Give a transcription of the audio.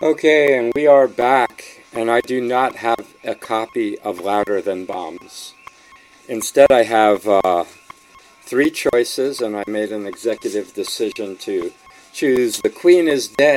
Okay, and we are back, and I do not have a copy of Louder Than Bombs. Instead, I have three choices, and I made an executive decision to choose The Queen is Dead